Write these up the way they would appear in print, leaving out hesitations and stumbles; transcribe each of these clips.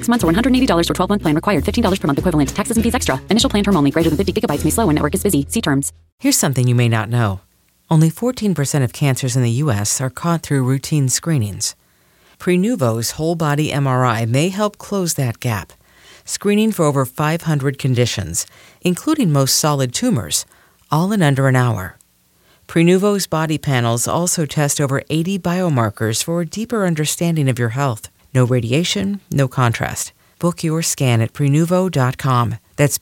6 months or $180 for 12-month plan required. $15 per month equivalent. Taxes and fees extra. Initial plan term only. Greater than 50 gigabytes may slow when network is busy. See terms. Here's something you may not know. Only 14% of cancers in the U.S. are caught through routine screenings. Prenuvo's whole-body MRI may help close that gap, screening for over 500 conditions, including most solid tumors, all in under an hour. Prenuvo's body panels also test over 80 biomarkers for a deeper understanding of your health. No radiation, no contrast. Book your scan at Prenuvo.com. That's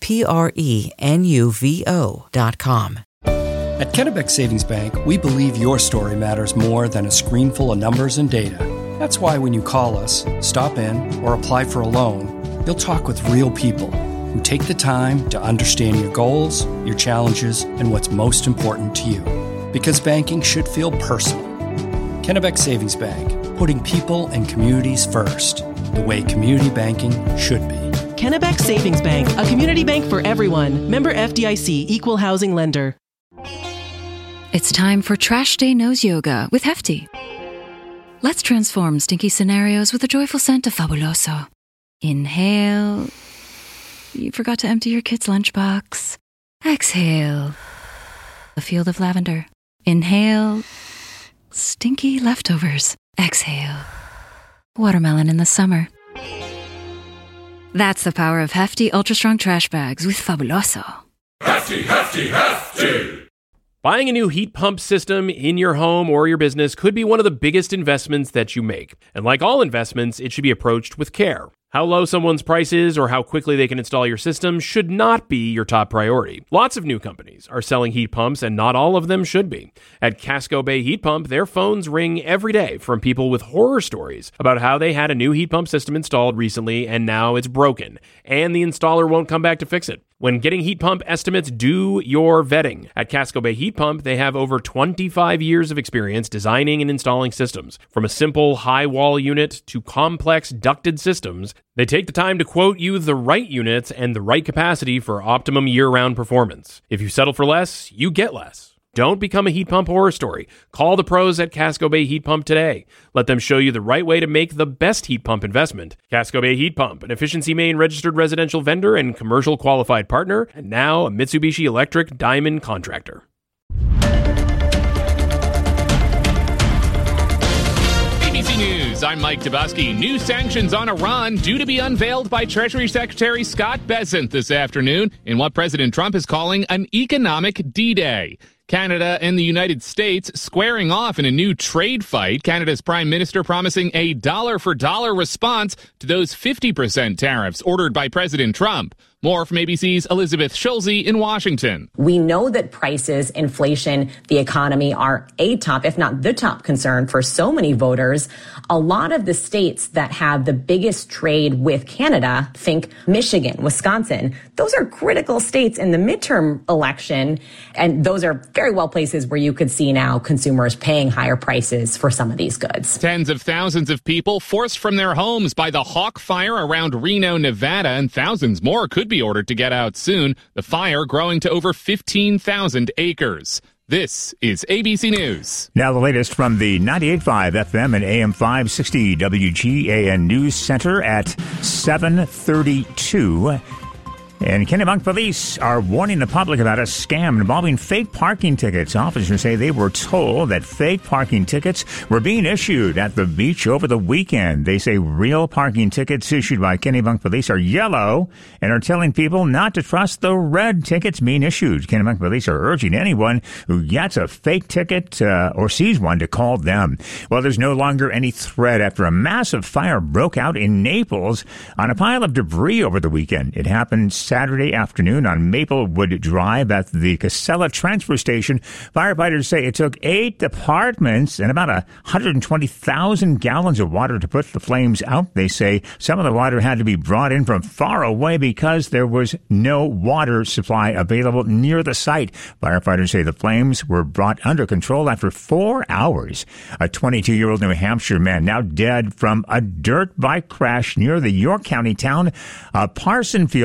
Prenuvo.com. At Kennebec Savings Bank, we believe your story matters more than a screen full of numbers and data. That's why when you call us, stop in, or apply for a loan, you'll talk with real people who take the time to understand your goals, your challenges, and what's most important to you. Because banking should feel personal. Kennebec Savings Bank, putting people and communities first, the way community banking should be. Kennebec Savings Bank, a community bank for everyone. Member FDIC, Equal Housing Lender. It's time for Trash Day Nose Yoga with Hefty. Let's transform stinky scenarios with a joyful scent of Fabuloso. Inhale. You forgot to empty your kid's lunchbox. Exhale. A field of lavender. Inhale. Stinky leftovers. Exhale. Watermelon in the summer. That's the power of Hefty Ultra Strong Trash Bags with Fabuloso. Hefty, Hefty, Hefty! Buying a new heat pump system in your home or your business could be one of the biggest investments that you make. And like all investments, it should be approached with care. How low someone's price is or how quickly they can install your system should not be your top priority. Lots of new companies are selling heat pumps, and not all of them should be. At Casco Bay Heat Pump, their phones ring every day from people with horror stories about how they had a new heat pump system installed recently and now it's broken, and the installer won't come back to fix it. When getting heat pump estimates, do your vetting. At Casco Bay Heat Pump, they have over 25 years of experience designing and installing systems. From a simple high-wall unit to complex ducted systems, they take the time to quote you the right units and the right capacity for optimum year-round performance. If you settle for less, you get less. Don't become a heat pump horror story. Call the pros at Casco Bay Heat Pump today. Let them show you the right way to make the best heat pump investment. Casco Bay Heat Pump, an Efficiency Maine registered residential vendor and commercial qualified partner, and now a Mitsubishi Electric Diamond contractor. ABC News, I'm Mike Tabusky. New sanctions on Iran due to be unveiled by Treasury Secretary Scott Bessent this afternoon in what President Trump is calling an economic D-Day. Canada and the United States squaring off in a new trade fight. Canada's Prime Minister promising a dollar-for-dollar response to those 50% tariffs ordered by President Trump. More from ABC's Elizabeth Schulze in Washington. We know that prices, inflation, the economy are a top, if not the top concern for so many voters. A lot of the states that have the biggest trade with Canada, think Michigan, Wisconsin, those are critical states in the midterm election. And those are very well places where you could see now consumers paying higher prices for some of these goods. Tens of thousands of people forced from their homes by the Hawk Fire around Reno, Nevada, and thousands more could be ordered to get out soon, the fire growing to over 15,000 acres. This is ABC News. Now the latest from the 98.5 FM and AM 560 WGAN News Center at 7:32. And Kennebunk police are warning the public about a scam involving fake parking tickets. Officers say they were told that fake parking tickets were being issued at the beach over the weekend. They say real parking tickets issued by Kennebunk police are yellow and are telling people not to trust the red tickets being issued. Kennebunk police are urging anyone who gets a fake ticket or sees one to call them. Well, there's no longer any threat after a massive fire broke out in Naples on a pile of debris over the weekend. It happened Saturday afternoon on Maplewood Drive at the Casella transfer station. Firefighters say it took 8 departments and about 120,000 gallons of water to put the flames out. They say some of the water had to be brought in from far away because there was no water supply available near the site. Firefighters say the flames were brought under control after 4 hours. A 22-year-old New Hampshire man now dead from a dirt bike crash near the York County town of Parsonfield Saturday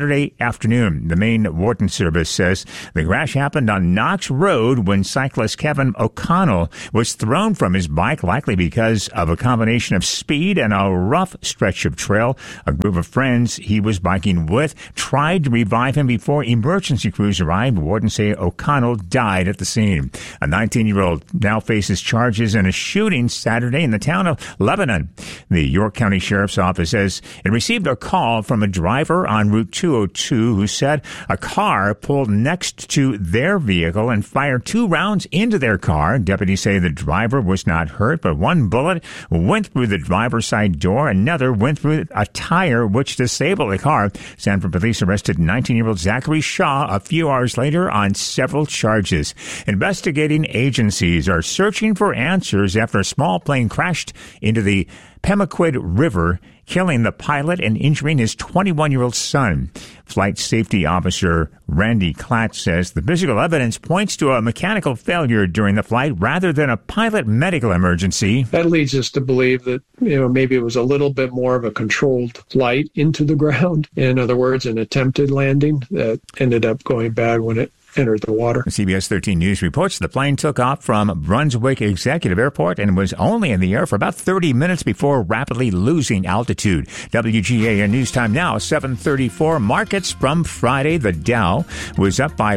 Saturday afternoon. The Maine Warden Service says the crash happened on Knox Road when cyclist Kevin O'Connell was thrown from his bike, likely because of a combination of speed and a rough stretch of trail. A group of friends he was biking with tried to revive him before emergency crews arrived. Wardens say O'Connell died at the scene. A 19-year-old now faces charges in a shooting Saturday in the town of Lebanon. The York County Sheriff's Office says it received a call from a driver on Route 202 who said a car pulled next to their vehicle and fired 2 rounds into their car. Deputies say the driver was not hurt, but one bullet went through the driver's side door. Another went through a tire, which disabled the car. Sanford police arrested 19-year-old Zachary Shaw a few hours later on several charges. Investigating agencies are searching for answers after a small plane crashed into the Pemaquid River, killing the pilot and injuring his 21-year-old son. Flight safety officer Randy Klatt says the physical evidence points to a mechanical failure during the flight rather than a pilot medical emergency. That leads us to believe that, maybe it was a little bit more of a controlled flight into the ground. In other words, an attempted landing that ended up going bad when it entered the water. CBS 13 News reports the plane took off from Brunswick Executive Airport and was only in the air for about 30 minutes before rapidly losing altitude. WGAN News Time now, 7:34. Markets from Friday. The Dow was up by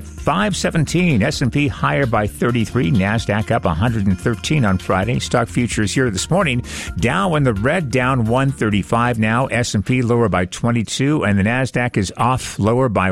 517. S&P higher by 33. NASDAQ up 113 on Friday. Stock futures here this morning. Dow in the red, down 135 now. S&P lower by 22, and the NASDAQ is off lower by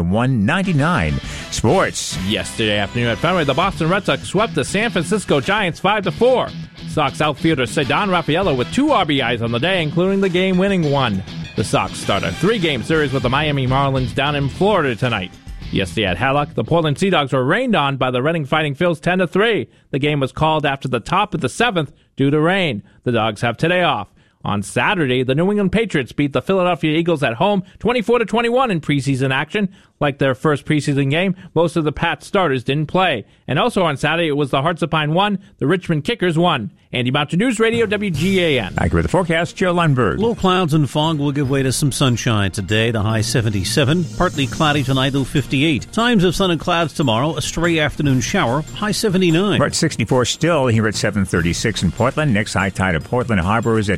199. Sports. Yesterday afternoon at Fenway, the Boston Red Sox swept the San Francisco Giants 5-4. Sox outfielder Ceddanne Rafaela with 2 RBIs on the day, including the game-winning one. The Sox start a 3-game series with the Miami Marlins down in Florida tonight. Yesterday at Hallock, the Portland Sea Dogs were rained on by the Reading Fighting Phils 10-3. The game was called after the top of the 7th due to rain. The Dogs have today off. On Saturday, the New England Patriots beat the Philadelphia Eagles at home 24-21 in preseason action. Like their first preseason game, most of the Pats starters didn't play. And also on Saturday, it was the Hearts of Pine won, the Richmond Kickers won. Andy Mountain News Radio, WGAN. Accurate the forecast, Joe Lundberg. Low clouds and fog will give way to some sunshine today, the high 77. Partly cloudy tonight, low 58. Times of sun and clouds tomorrow, a stray afternoon shower, high 79. We're at 64 still here at 7:36 in Portland. Next high tide at Portland Harbor is at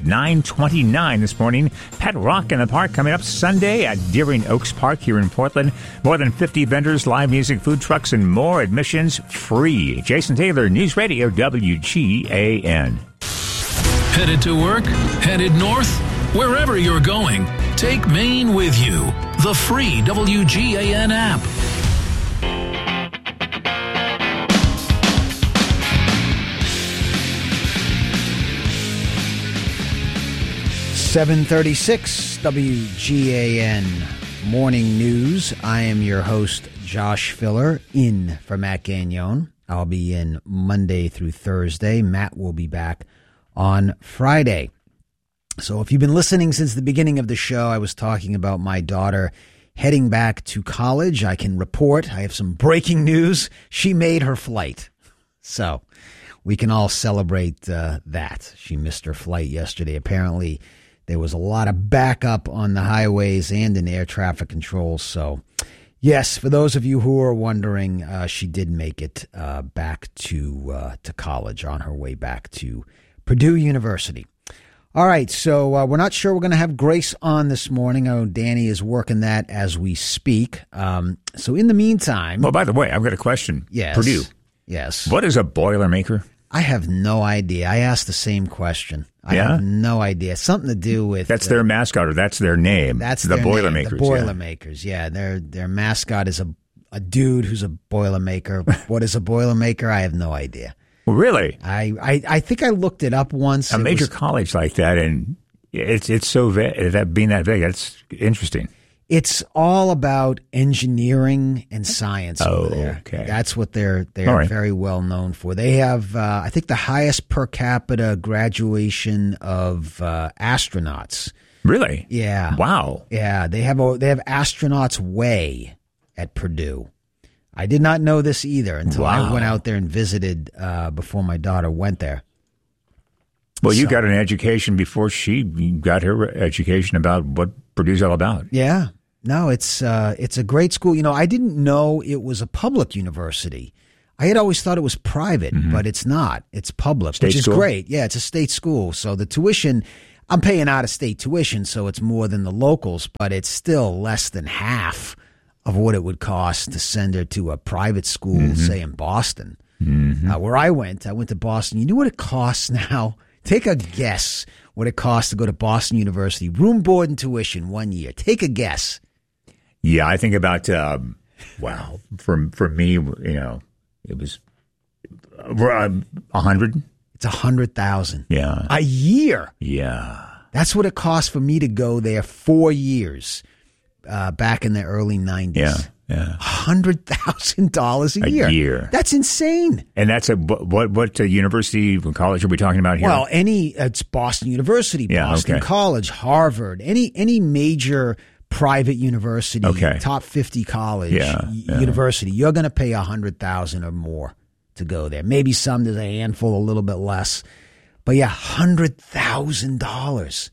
9:29 this morning. Pet Rock in the Park coming up Sunday at Deering Oaks Park here in Portland. More than 50 vendors, live music, food trucks, and more. Admissions free. Jason Taylor, News Radio, WGAN. Headed to work? Headed north? Wherever you're going, take Maine with you. The free WGAN app. .36 WGAN Morning News. I am your host, Josh Filler, in for Matt Gagnon. I'll be in Monday through Thursday. Matt will be back on Friday. So if you've been listening since the beginning of the show, I was talking about my daughter heading back to college. I can report, I have some breaking news. She made her flight. So we can all celebrate that. She missed her flight yesterday. Apparently, there was a lot of backup on the highways and in air traffic control. So, yes, for those of you who are wondering, she did make it back to college on her way back to Purdue University. All right, so we're not sure we're going to have Grace on this morning. Oh, Danny is working that as we speak. So in the meantime... Well, by the way, I've got a question. Yes. Purdue. Yes. What is a Boilermaker? I have no idea. I asked the same question. I have no idea. Something to do with... That's their mascot, or that's their name. That's the their Boilermakers. Name, the Boilermakers, yeah. Their mascot is a dude who's a Boilermaker. What is a Boilermaker? I have no idea. Well, really? I think I looked it up once. A major college like that, and it's so that being that big, that's interesting. It's all about engineering and science over there. Okay. That's what they're very well known for. They have, I think, the highest per capita graduation of astronauts. Really? Yeah. Wow. Yeah, they have Astronauts Way at Purdue. I did not know this either until I went out there and visited before my daughter went there. Well, you got an education before she got her education about what Purdue's all about. Yeah. No, it's a great school. You know, I didn't know it was a public university. I had always thought it was private, but it's not. It's public, which is great. Yeah, it's a state school. So the tuition, I'm paying out-of-state tuition, so it's more than the locals, but it's still less than half of what it would cost to send her to a private school, say in Boston. Where I went to Boston. You know what it costs now? Take a guess what it costs to go to Boston University. Room, board, and tuition 1 year. Take a guess. Yeah, I think about, for me, you know, it was 100. It's 100,000. Yeah. A year. Yeah. That's what it cost for me to go there 4 years back in the early 90s. Yeah. $100,000 a year. That's insane. And that's what university, college are we talking about here? Well, it's Boston University, Boston College, Harvard, any major private university, top 50 college, university, you're going to pay $100,000 or more to go there. Maybe some, there's a handful, a little bit less. But yeah, $100,000.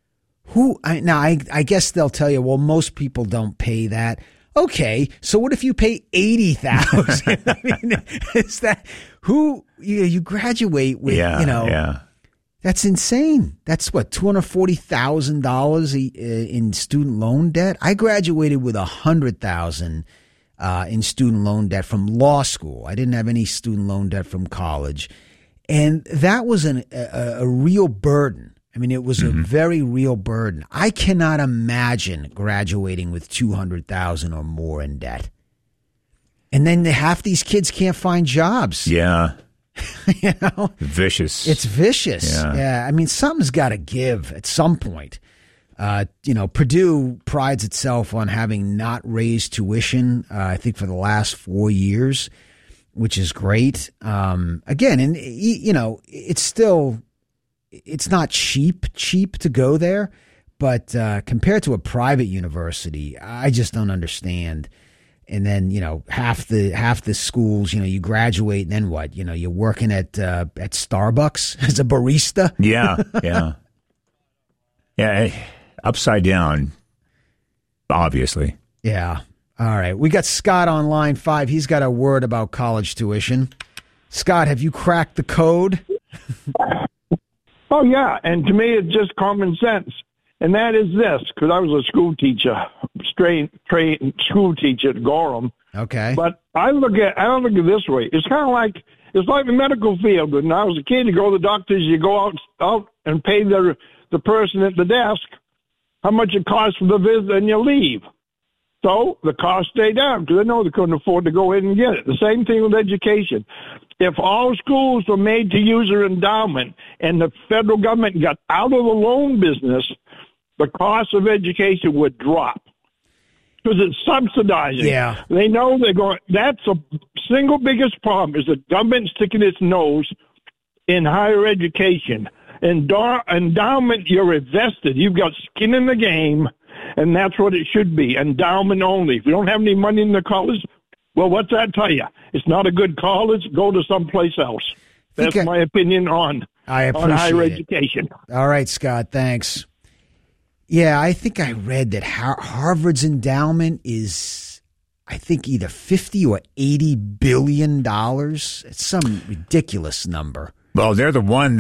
I guess they'll tell you, well, most people don't pay that. Okay, so what if you pay $80,000? I mean, is that you graduate with? That's insane. That's what, $240,000 in student loan debt. I graduated with $100,000 in student loan debt from law school. I didn't have any student loan debt from college, and that was a real burden. I mean, it was a very real burden. I cannot imagine graduating with $200,000 or more in debt. And then half these kids can't find jobs. Yeah. You know? Vicious. It's vicious. Yeah. I mean, something's got to give at some point. You know, Purdue prides itself on having not raised tuition, I think, for the last 4 years, which is great. Again, and, you know, it's not cheap to go there, but compared to a private university, I just don't understand. And then, you know, half the schools, you know, you graduate and then what? You know, you're working at Starbucks as a barista. Yeah. Upside down, obviously. Yeah. All right. We got Scott on line 5. He's got a word about college tuition. Scott, have you cracked the code? Oh, yeah, and to me, it's just common sense, and that is this, because I was a school teacher, straight school teacher at Gorham. Okay. But I look at it this way. It's kind of like, it's like the medical field. When I was a kid, you go to the doctors, you go out and pay the person at the desk how much it costs for the visit, and you leave. So the costs stay down because they know they couldn't afford to go in and get it. The same thing with education. If all schools were made to use their endowment and the federal government got out of the loan business, the cost of education would drop because it's subsidizing. Yeah. They know they're going. That's the single biggest problem is the government sticking its nose in higher education. Endowment, you're invested. You've got skin in the game. And that's what it should be, endowment only. If you don't have any money in the college, well, what's that tell you? It's not a good college. Go to someplace else. That's my opinion on higher education. All right, Scott, thanks. Yeah, I think I read that Harvard's endowment is, I think, either $50 or $80 billion. It's some ridiculous number. Well, they're the one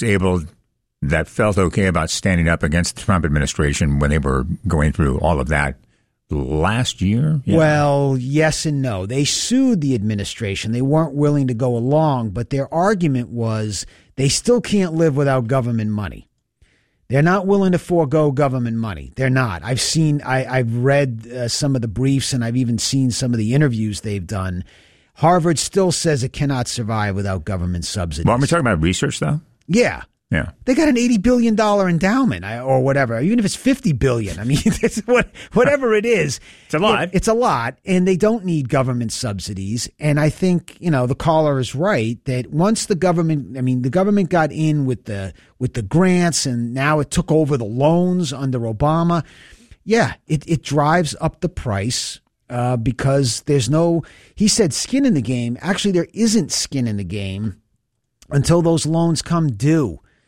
that felt okay about standing up against the Trump administration when they were going through all of that last year. Yeah. Well, yes and no. They sued the administration. They weren't willing to go along, but their argument was they still can't live without government money. They're not willing to forego government money. They're not. I've read some of the briefs, and I've even seen some of the interviews they've done. Harvard still says it cannot survive without government subsidies. Well, are we talking about research, though? Yeah. Yeah. They got an $80 billion endowment or whatever, even if it's $50 billion. I mean, it's whatever it is. It's a lot. It's a lot, and they don't need government subsidies. And I think, you know, the caller is right that once the government got in with the grants and now it took over the loans under Obama. Yeah, it drives up the price because there's no, he said, skin in the game. Actually, there isn't skin in the game until those loans come due.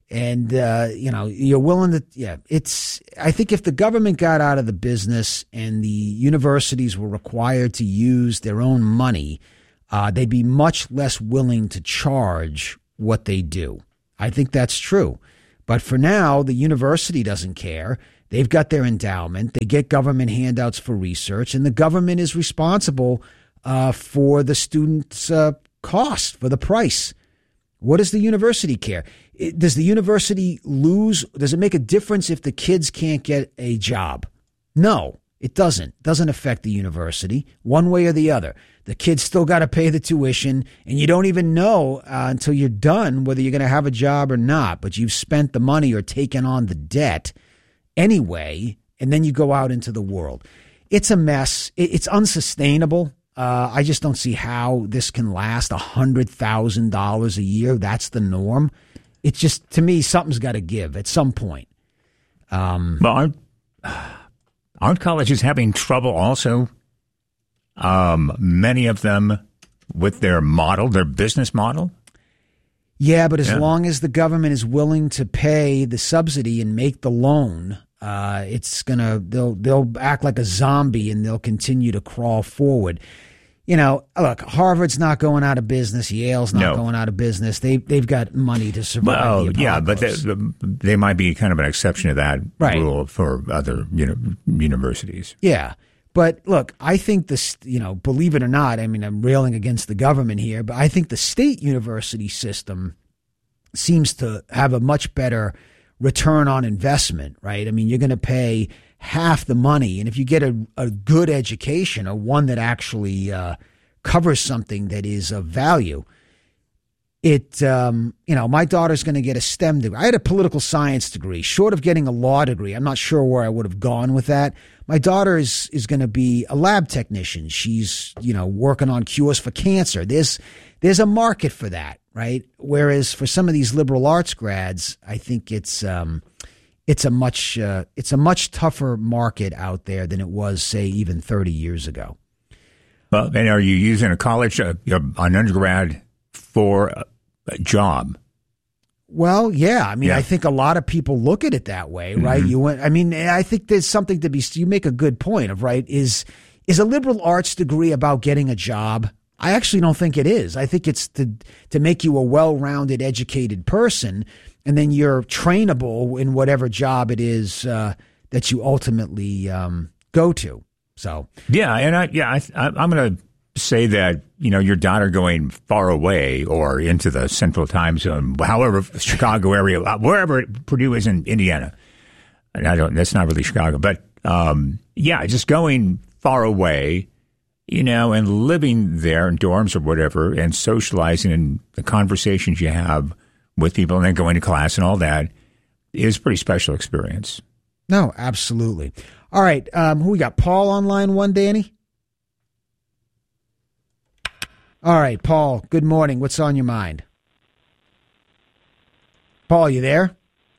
And, you're willing to, I think if the government got out of the business and the universities were required to use their own money, they'd be much less willing to charge what they do. I think that's true. But for now, the university doesn't care. They've got their endowment. They get government handouts for research, and the government is responsible for the student's cost, for the price. What does the university care? Does the university lose? Does it make a difference if the kids can't get a job? No, it doesn't. It doesn't affect the university one way or the other. The kids still got to pay the tuition, and you don't even know until you're done whether you're going to have a job or not. But you've spent the money or taken on the debt anyway, and then you go out into the world. It's a mess. It's unsustainable. I just don't see how this can last. $100,000 a year, that's the norm. It's just, to me, something's got to give at some point. But aren't colleges having trouble also? Many of them with their business model? Yeah, but as long as the government is willing to pay the subsidy and make the loan, they'll act like a zombie and they'll continue to crawl forward. Look, Harvard's not going out of business. Yale's not going out of business. They've got money to survive. But they might be kind of an exception to that rule for other universities. Yeah. But look, I think this, believe it or not, I mean, I'm railing against the government here, but I think the state university system seems to have a much better return on investment, right? I mean, you're going to pay half the money. And if you get a good education, or one that actually covers something that is of value, my daughter's going to get a STEM degree. I had a political science degree. Short of getting a law degree, I'm not sure where I would have gone with that. My daughter is going to be a lab technician. She's, working on cures for cancer. There's a market for that, right? Whereas for some of these liberal arts grads, I think it's a much tougher market out there than it was, say, even 30 years ago. Well, and are you using a college, an undergrad for a job? Well, yeah. I mean, I think a lot of people look at it that way, right? Mm-hmm. I think there's something to be. You make a good point of, right? Is a liberal arts degree about getting a job? I actually don't think it is. I think it's to make you a well-rounded, educated person, and then you're trainable in whatever job it is that you ultimately go to. So I'm going to say that your daughter going far away or into the Central Time Zone, however, Chicago area, wherever Purdue is in Indiana, and that's not really Chicago, but just going far away, and living there in dorms or whatever, and socializing and the conversations you have with people, and then going to class and all that is a pretty special experience. No, absolutely. All right, who we got? Paul on line one, Danny? All right, Paul, good morning. What's on your mind? Paul, you there?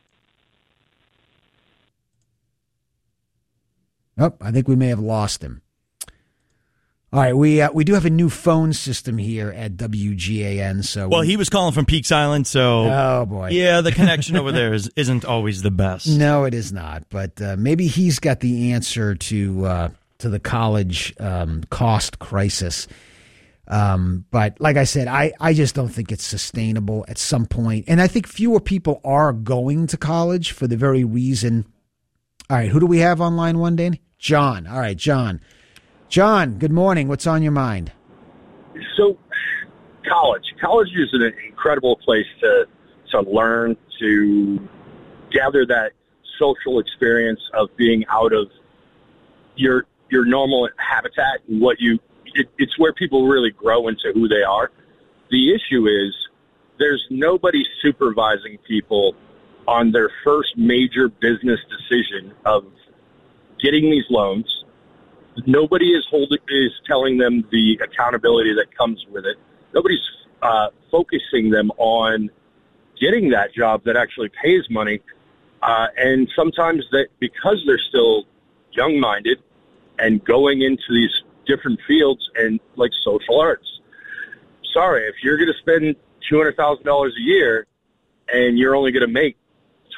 Oh, I think we may have lost him. All right, we do have a new phone system here at WGAN. So he was calling from Peaks Island, so oh boy, yeah, the connection over there isn't always the best. No, it is not. But maybe he's got the answer to the college cost crisis. But like I said, I just don't think it's sustainable at some point, and I think fewer people are going to college for the very reason. All right, who do we have on line one, Danny? John. All right, John. John, good morning. What's on your mind? So, college is an incredible place to learn, to gather that social experience of being out of your normal habitat and it's where people really grow into who they are. The issue is there's nobody supervising people on their first major business decision of getting these loans. Nobody is telling them the accountability that comes with it. Nobody's focusing them on getting that job that actually pays money. And sometimes that because they're still young-minded and going into these different fields and like social arts. Sorry, if you're going to spend $200,000 a year and you're only going to make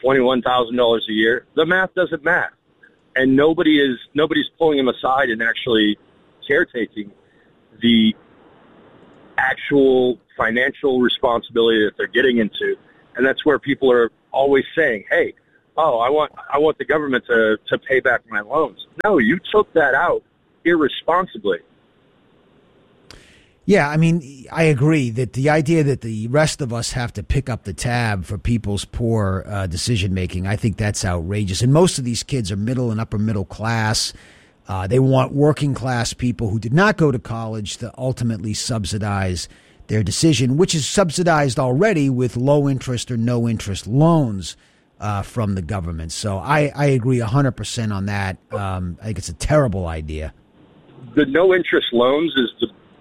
$21,000 a year. The math doesn't math. And nobody's pulling them aside and actually caretaking the actual financial responsibility that they're getting into. And that's where people are always saying, hey, I want the government to pay back my loans. No, you took that out irresponsibly. Yeah, I mean, I agree that the idea that the rest of us have to pick up the tab for people's poor decision-making, I think that's outrageous. And most of these kids are middle and upper middle class. They want working-class people who did not go to college to ultimately subsidize their decision, which is subsidized already with low-interest or no-interest loans from the government. So I agree 100% on that. I think it's a terrible idea. The no-interest loans is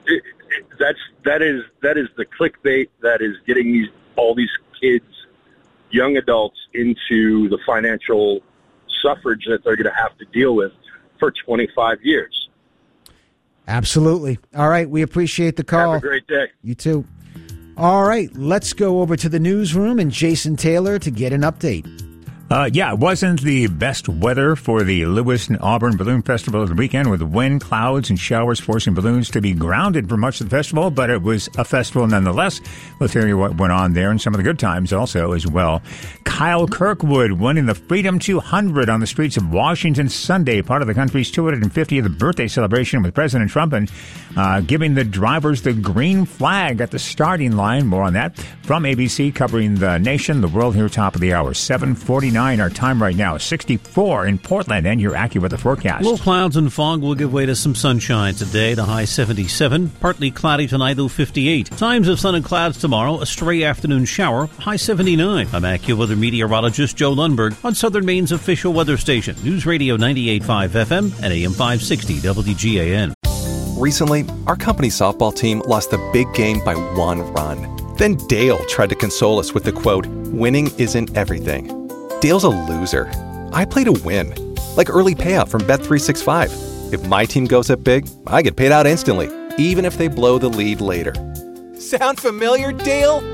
that is the clickbait that is getting all these kids, young adults, into the financial suffrage that they're going to have to deal with for 25 years. Absolutely. All right. We appreciate the call. Have a great day. You too. All right. Let's go over to the newsroom and Jason Taylor to get an update. It wasn't the best weather for the Lewiston Auburn Balloon Festival of the weekend, with wind, clouds, and showers forcing balloons to be grounded for much of the festival, but it was a festival nonetheless. Let's hear you what went on there and some of the good times also as well. Kyle Kirkwood winning the Freedom 200 on the streets of Washington Sunday, part of the country's 250th birthday celebration with President Trump, and giving the drivers the green flag at the starting line. More on that from ABC, covering the nation, the world, here top of the hour. 7:49. Our time right now is 64 in Portland, and your AccuWeather forecast. Low clouds and fog will give way to some sunshine today. The high 77. Partly cloudy tonight, low 58. Times of sun and clouds tomorrow. A stray afternoon shower. High 79. I'm AccuWeather meteorologist Joe Lundberg on Southern Maine's official weather station, News Radio 98.5 FM and AM 560 WGAN. Recently, our company's softball team lost the big game by 1 run. Then Dale tried to console us with the quote, "Winning isn't everything." Dale's a loser. I play to win, like early payout from Bet365. If my team goes up big, I get paid out instantly, even if they blow the lead later. Sound familiar, Dale?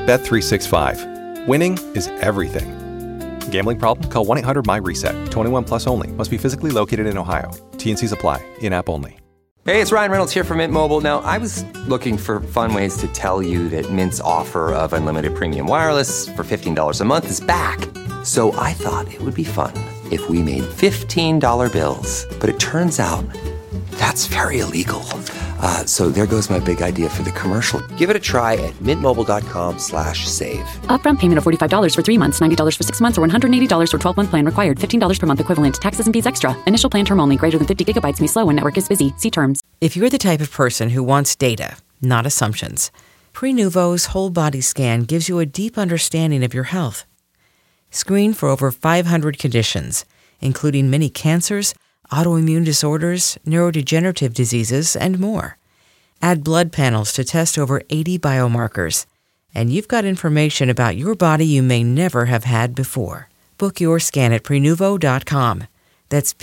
Bet365. Winning is everything. Gambling problem? Call 1-800-MY-RESET. 21 plus only. Must be physically located in Ohio. T&Cs apply. In-app only. Hey, it's Ryan Reynolds here from Mint Mobile. Now, I was looking for fun ways to tell you that Mint's offer of unlimited premium wireless for $15 a month is back. So I thought it would be fun if we made $15 bills. But it turns out that's very illegal. So there goes my big idea for the commercial. Give it a try at mintmobile.com/save. Upfront payment of $45 for 3 months, $90 for 6 months, or $180 for 12-month plan required. $15 per month equivalent. Taxes and fees extra. Initial plan term only. Greater than 50 gigabytes may slow when network is busy. See terms. If you're the type of person who wants data, not assumptions, Prenuvo's whole body scan gives you a deep understanding of your health. Screen for over 500 conditions, including many cancers, autoimmune disorders, neurodegenerative diseases, and more. Add blood panels to test over 80 biomarkers, and you've got information about your body you may never have had before. Book your scan at Prenuvo.com. That's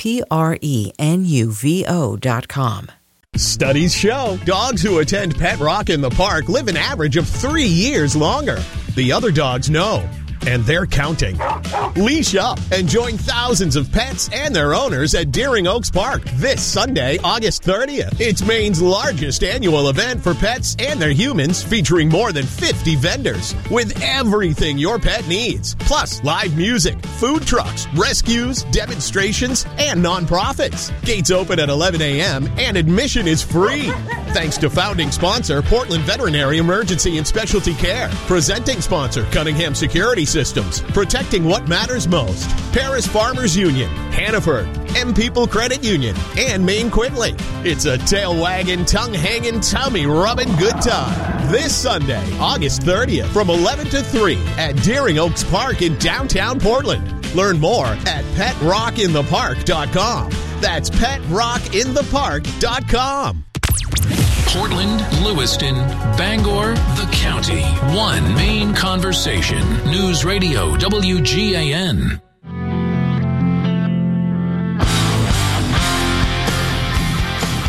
Prenuvo.com. Studies show dogs who attend Pet Rock in the Park live an average of 3 years longer. The other dogs know, and they're counting. Leash up and join thousands of pets and their owners at Deering Oaks Park this Sunday, August 30th. It's Maine's largest annual event for pets and their humans, featuring more than 50 vendors with everything your pet needs. Plus, live music, food trucks, rescues, demonstrations, and nonprofits. Gates open at 11 a.m. and admission is free. Thanks to founding sponsor, Portland Veterinary Emergency and Specialty Care. Presenting sponsor, Cunningham Security Systems, protecting what matters most. Paris Farmers Union, Hannaford, M People Credit Union, and Maine Quinley. It's a tail-wagging, tongue-hanging, tummy-rubbing good time. This Sunday, August 30th, from 11 to 3 at Deering Oaks Park in downtown Portland. Learn more at PetRockInThePark.com. That's PetRockInThePark.com. Portland, Lewiston, Bangor, the county. One main conversation. News Radio WGAN.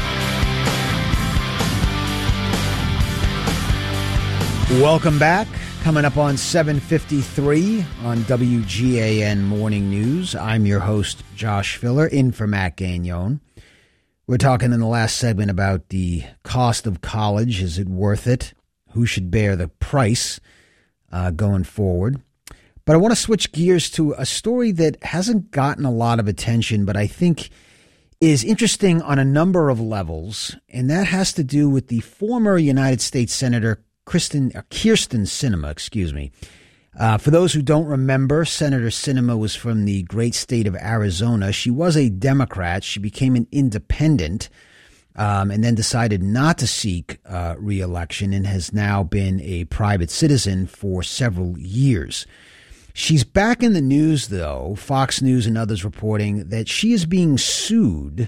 Welcome back. Coming up on 7:53 on WGAN Morning News. I'm your host, Josh Filler, in for Matt Gagnon. We're talking in the last segment about the cost of college. Is it worth it? Who should bear the price going forward? But I want to switch gears to a story that hasn't gotten a lot of attention, but I think is interesting on a number of levels, and that has to do with the former United States Senator Kyrsten Sinema, For those who don't remember, Senator Sinema was from the great state of Arizona. She was a Democrat. She became an independent and then decided not to seek re-election and has now been a private citizen for several years. She's back in the news, though, Fox News and others reporting that she is being sued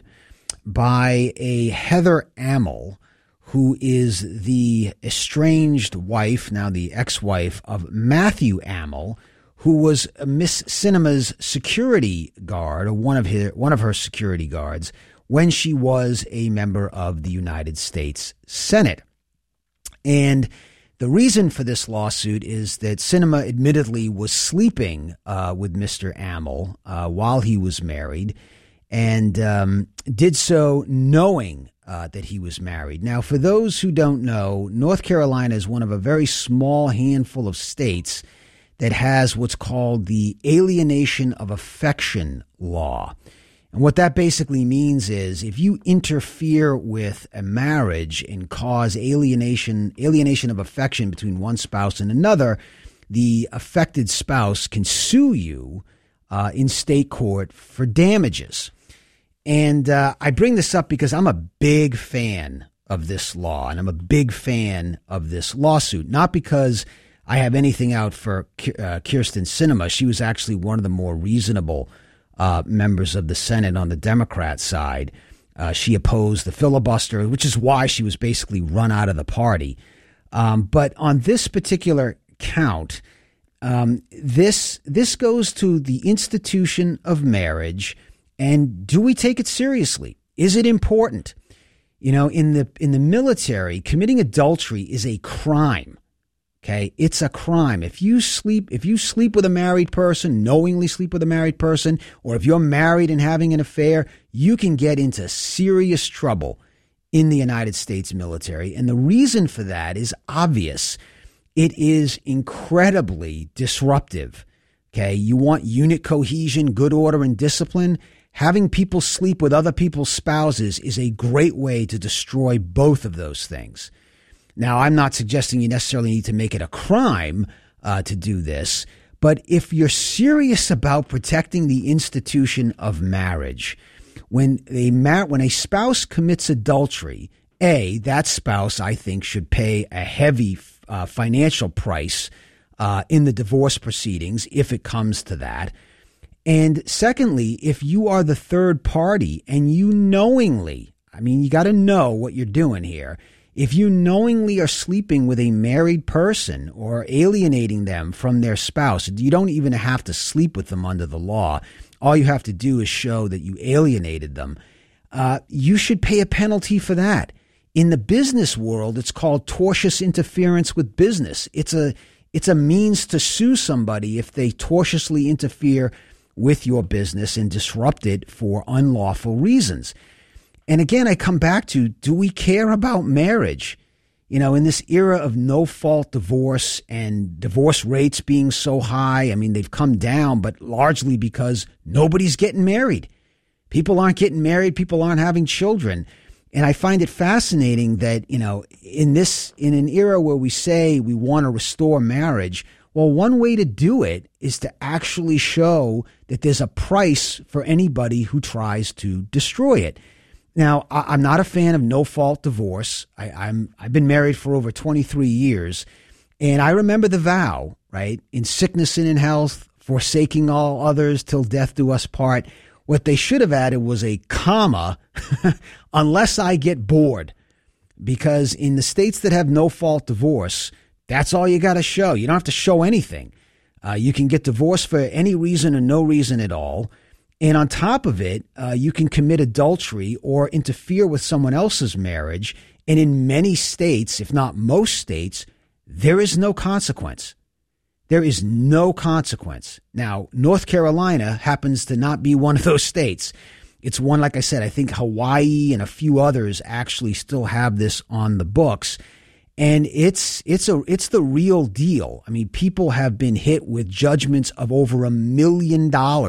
by a Heather Amell, who is the estranged wife, now the ex-wife of Matthew Amell, who was Miss Sinema's security guard, or one of her security guards, when she was a member of the United States Senate. And the reason for this lawsuit is that Sinema admittedly was sleeping with Mr. Amell while he was married, and did so knowing that he was married. Now, for those who don't know, North Carolina is one of a very small handful of states that has what's called the alienation of affection law. And what that basically means is if you interfere with a marriage and cause alienation of affection between one spouse and another, the affected spouse can sue you in state court for damages. And I bring this up because I'm a big fan of this law, and I'm a big fan of this lawsuit, not because I have anything out for Kyrsten Sinema. She was actually one of the more reasonable members of the Senate on the Democrat side. She opposed the filibuster, which is why she was basically run out of the party. But on this particular count, this goes to the institution of marriage. And do we take it seriously? Is it important? You know, in the military, committing adultery is a crime. Okay, it's a crime. If you sleep with a married person, knowingly sleep with a married person, or if you're married and having an affair, you can get into serious trouble in the United States military. And the reason for that is obvious. It is incredibly disruptive. Okay, you want unit cohesion, good order, and discipline. Having people sleep with other people's spouses is a great way to destroy both of those things. Now, I'm not suggesting you necessarily need to make it a crime to do this, but if you're serious about protecting the institution of marriage, when a spouse commits adultery, that spouse, I think, should pay a heavy financial price in the divorce proceedings if it comes to that. And secondly, if you are the third party and you knowingly, you got to know what you're doing here. If you knowingly are sleeping with a married person or alienating them from their spouse, you don't even have to sleep with them under the law. All you have to do is show that you alienated them. You should pay a penalty for that. In the business world, it's called tortious interference with business. It's a means to sue somebody if they tortiously interfere with your business and disrupt it for unlawful reasons. And again, I come back to, do we care about marriage? You know, in this era of no-fault divorce and divorce rates being so high, they've come down, but largely because nobody's getting married. People aren't getting married. People aren't having children. And I find it fascinating that, in an era where we say we want to restore marriage, well, one way to do it is to actually show that there's a price for anybody who tries to destroy it. Now, I'm not a fan of no-fault divorce. I've been married for over 23 years, and I remember the vow, right? In sickness and in health, forsaking all others till death do us part. What they should have added was a comma, unless I get bored, because in the states that have no-fault divorce, that's all you got to show. You don't have to show anything. You can get divorced for any reason or no reason at all. And on top of it, you can commit adultery or interfere with someone else's marriage. And in many states, if not most states, there is no consequence. There is no consequence. Now, North Carolina happens to not be one of those states. It's one, like I said, I think Hawaii and a few others actually still have this on the books. And it's the real deal. I mean, people have been hit with judgments of over $1 million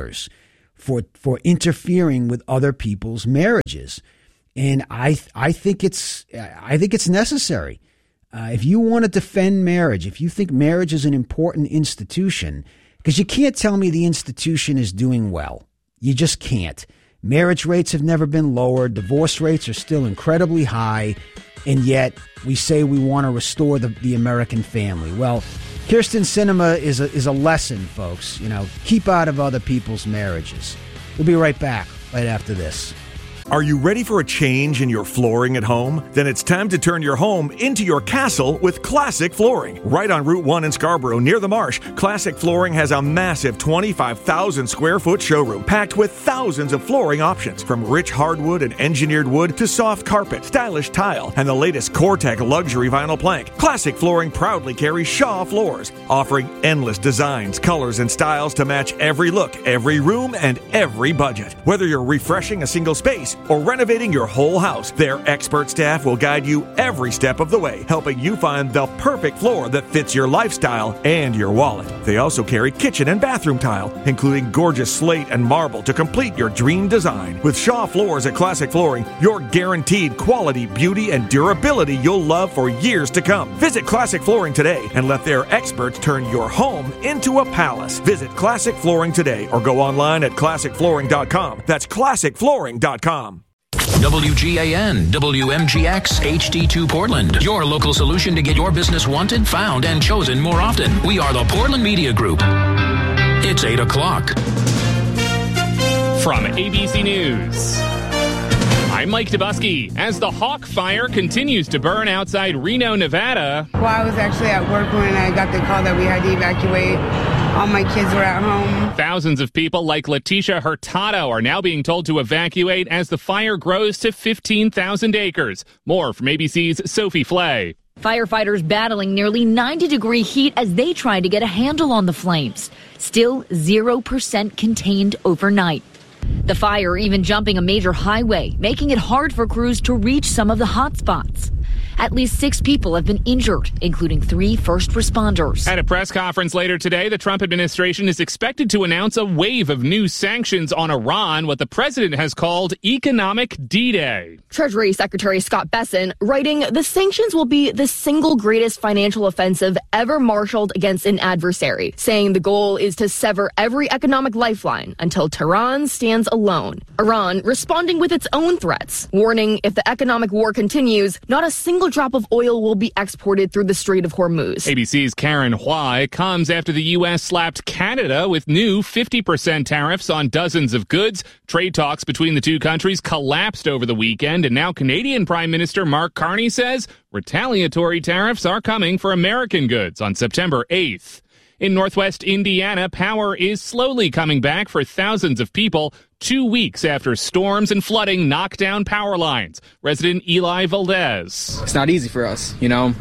for interfering with other people's marriages. And I think it's necessary. If you want to defend marriage, if you think marriage is an important institution, because you can't tell me the institution is doing well. You just can't. Marriage rates have never been lower. Divorce rates are still incredibly high. And yet we say we want to restore the American family. Well, Kyrsten Sinema is a lesson, folks. Keep out of other people's marriages. We'll be right back right after this. Are you ready for a change in your flooring at home? Then it's time to turn your home into your castle with Classic Flooring. Right on Route 1 in Scarborough, near the Marsh, Classic Flooring has a massive 25,000 square foot showroom packed with thousands of flooring options, from rich hardwood and engineered wood to soft carpet, stylish tile, and the latest Cortec luxury vinyl plank. Classic Flooring proudly carries Shaw floors, offering endless designs, colors, and styles to match every look, every room, and every budget. Whether you're refreshing a single space or renovating your whole house, their expert staff will guide you every step of the way, helping you find the perfect floor that fits your lifestyle and your wallet. They also carry kitchen and bathroom tile, including gorgeous slate and marble to complete your dream design. With Shaw Floors at Classic Flooring, you're guaranteed quality, beauty, and durability you'll love for years to come. Visit Classic Flooring today and let their experts turn your home into a palace. Visit Classic Flooring today or go online at classicflooring.com. That's classicflooring.com. WGAN, WMGX, HD2 Portland. Your local solution to get your business wanted, found, and chosen more often. We are the Portland Media Group. It's 8 o'clock. From ABC News, I'm Mike Dubusky. As the Hawk Fire continues to burn outside Reno, Nevada. Well, I was actually at work when I got the call that we had to evacuate. All my kids were at home. Thousands of people like Letitia Hurtado are now being told to evacuate as the fire grows to 15,000 acres. More from ABC's Sophie Flay. Firefighters battling nearly 90-degree heat as they try to get a handle on the flames. Still 0% contained overnight. The fire even jumping a major highway, making it hard for crews to reach some of the hot spots. At least 6 people have been injured, including 3 first responders. At a press conference later today, the Trump administration is expected to announce a wave of new sanctions on Iran, what the president has called economic D-Day. Treasury Secretary Scott Bessent writing, the sanctions will be the single greatest financial offensive ever marshaled against an adversary, saying the goal is to sever every economic lifeline until Tehran stands alone. Iran responding with its own threats, warning if the economic war continues, not a single drop of oil will be exported through the Strait of Hormuz. ABC's Karen Hui comes after the U.S. slapped Canada with new 50% tariffs on dozens of goods. Trade talks between the two countries collapsed over the weekend, and now Canadian Prime Minister Mark Carney says retaliatory tariffs are coming for American goods on September 8th. In Northwest Indiana, power is slowly coming back for thousands of people 2 weeks after storms and flooding knocked down power lines. Resident Eli Valdez. It's not easy for us,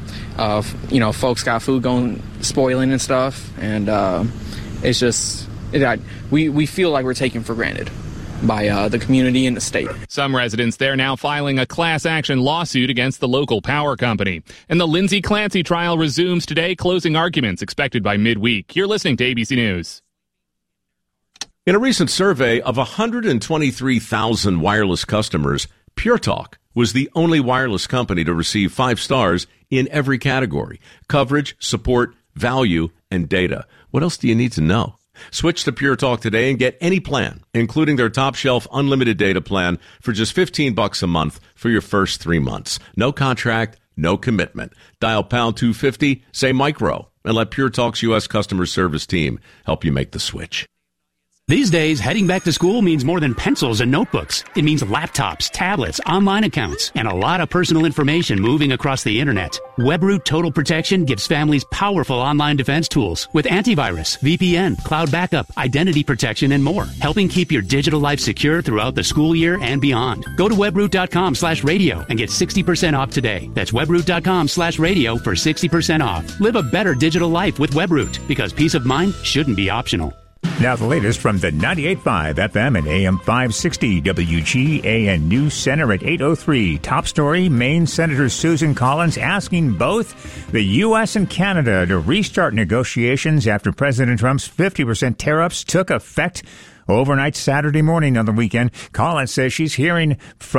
folks got food going, spoiling and stuff, and it's just, we feel like we're taken for granted by the community and the state. Some residents there now filing a class action lawsuit against the local power company. And the Lindsay Clancy trial resumes today, closing arguments expected by midweek. You're listening to ABC News. In a recent survey of 123,000 wireless customers, Pure Talk was the only wireless company to receive 5 stars in every category: coverage, support, value, and data. What else do you need to know? Switch to Pure Talk today and get any plan, including their top shelf unlimited data plan, for just $15 a month for your first 3 months. No contract, no commitment. Dial pound 250, say micro, and let Pure Talk's U.S. customer service team help you make the switch. These days, heading back to school means more than pencils and notebooks. It means laptops, tablets, online accounts, and a lot of personal information moving across the internet. WebRoot Total Protection gives families powerful online defense tools with antivirus, VPN, cloud backup, identity protection, and more, helping keep your digital life secure throughout the school year and beyond. Go to webroot.com/radio and get 60% off today. That's webroot.com/radio for 60% off. Live a better digital life with WebRoot, because peace of mind shouldn't be optional. Now the latest from the 98.5 FM and AM 560 WGAN News Center at 8:03. Top story, Maine Senator Susan Collins asking both the U.S. and Canada to restart negotiations after President Trump's 50% tariffs took effect overnight Saturday morning on the weekend. Collins says she's hearing from